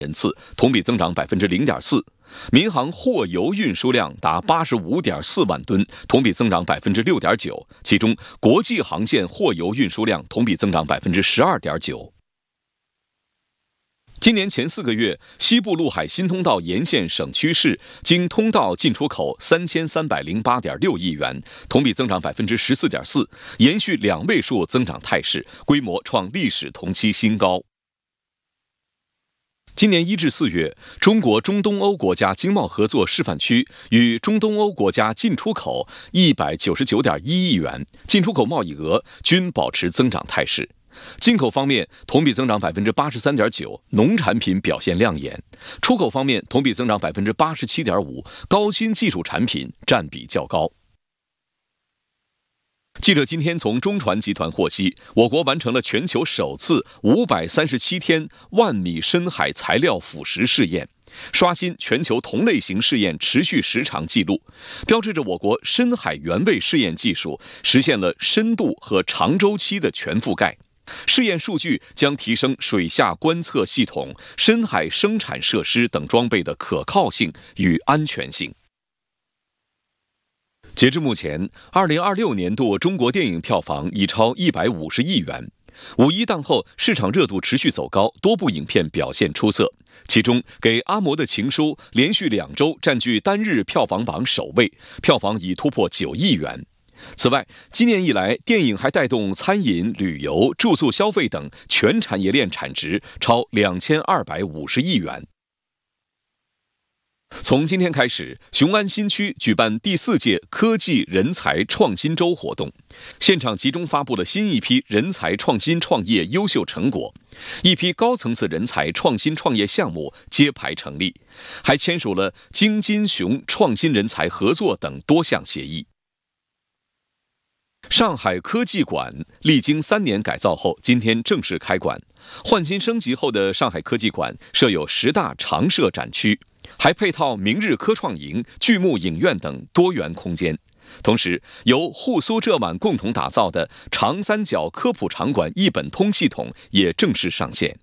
人次，同比增长0.4%。民航货邮运输量达85.4万吨，同比增长6.9%，其中国际航线货邮运输量同比增长12.9%。今年前4个月，西部陆海新通道沿线省区市经通道进出口3308.6亿元，同比增长14.4%，延续2位数增长态势，规模创历史同期新高。今年1至4月，中国中东欧国家经贸合作示范区与中东欧国家进出口199.1亿元，进出口贸易额均保持增长态势。进口方面，同比增长83.9%，农产品表现亮眼；出口方面，同比增长87.5%，高新技术产品占比较高。记者今天从中传集团获悉，我国完成了全球首次537天万米深海材料腐蚀试验，刷新全球同类型试验持续时长纪录，标志着我国深海原位试验技术实现了深度和长周期的全覆盖。试验数据将提升水下观测系统、深海生产设施等装备的可靠性与安全性。截至目前，2026年度中国电影票房已超150亿元。五一档后，市场热度持续走高，多部影片表现出色。其中，《给阿嬷的情书》连续2周占据单日票房榜首位，票房已突破9亿元。此外，今年以来，电影还带动餐饮、旅游、住宿消费等全产业链产值超2250亿元。从今天开始，雄安新区举办第4届科技人才创新周活动，现场集中发布了新一批人才创新创业优秀成果，一批高层次人才创新创业项目揭牌成立，还签署了京津雄创新人才合作等多项协议。上海科技馆历经3年改造后，今天正式开馆。换新升级后的上海科技馆设有10大常设展区，还配套明日科创营、巨幕影院等多元空间。同时，由沪苏浙皖共同打造的长三角科普场馆一本通系统也正式上线。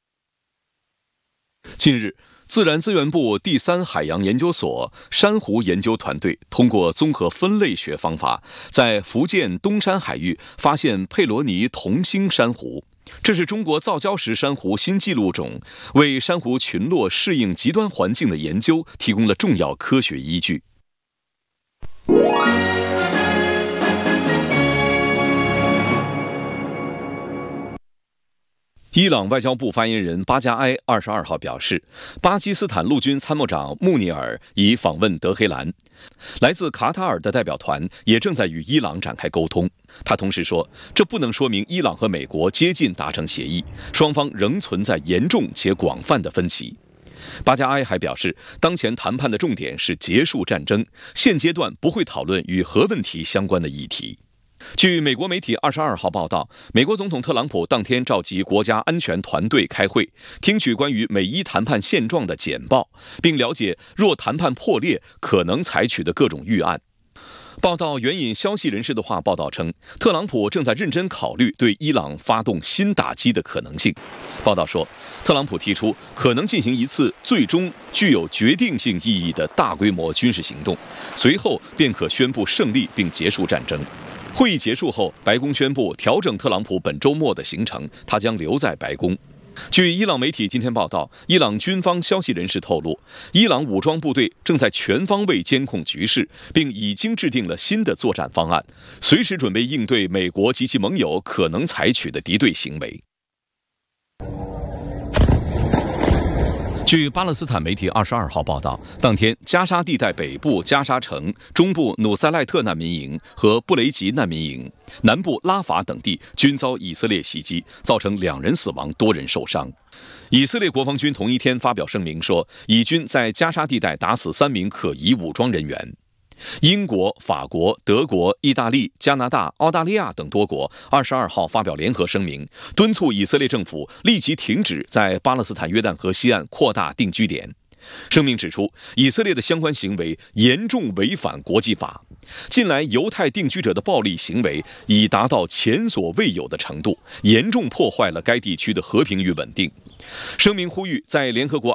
近日，自然资源部第3海洋研究所珊瑚研究团队通过综合分类学方法，在福建东山海域发现佩罗尼同星珊瑚，这是中国造礁石珊瑚新纪录种，为珊瑚群落适应极端环境的研究提供了重要科学依据。伊朗外交部发言人巴加埃22号表示，巴基斯坦陆军参谋长穆尼尔已访问德黑兰，来自卡塔尔的代表团也正在与伊朗展开沟通。他同时说，这不能说明伊朗和美国接近达成协议，双方仍存在严重且广泛的分歧。巴加埃还表示，当前谈判的重点是结束战争，现阶段不会讨论与核问题相关的议题。据美国媒体22号报道，美国总统特朗普当天召集国家安全团队开会，听取关于美伊谈判现状的简报，并了解若谈判破裂可能采取的各种预案。报道援引消息人士的话报道称，特朗普正在认真考虑对伊朗发动新打击的可能性。报道说，特朗普提出可能进行一次最终具有决定性意义的大规模军事行动，随后便可宣布胜利并结束战争。会议结束后，白宫宣布调整特朗普本周末的行程，他将留在白宫。据伊朗媒体今天报道，伊朗军方消息人士透露，伊朗武装部队正在全方位监控局势，并已经制定了新的作战方案，随时准备应对美国及其盟友可能采取的敌对行为。据巴勒斯坦媒体22号报道，当天加沙地带北部加沙城、中部努塞赖特难民营和布雷吉难民营、南部拉法等地均遭以色列袭击，造成2人死亡，多人受伤。以色列国防军同一天发表声明说，以军在加沙地带打死3名可疑武装人员。英国、法国、德国、意大利、加拿大、澳大利亚等多国22号发表联合声明，敦促以色列政府立即停止在巴勒斯坦约旦河西岸扩大定居点。声明指出，以色列的相关行为严重违反国际法，近来犹太定居者的暴力行为已达到前所未有的程度，严重破坏了该地区的和平与稳定。声明呼吁在联合国